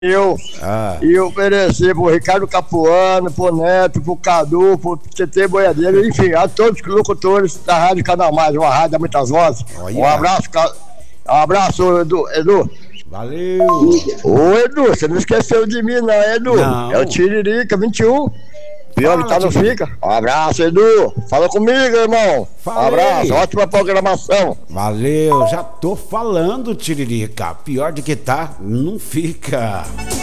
E oferecer pro Ricardo Capuano, pro Neto, pro Cadu, pro TT Boiadeiro, enfim, a todos os locutores da Rádio Canal Mais, uma rádio de muitas vozes. Um abraço, Edu. Valeu. Ô, Edu, você não esqueceu de mim, não, Edu? Não. É o Tiririca 21. Pior que tá no Fica. Um abraço, Edu. Fala comigo, irmão. Falei. Um abraço, ótima programação. Valeu, já tô falando, Tiririca. Pior do que tá, não fica.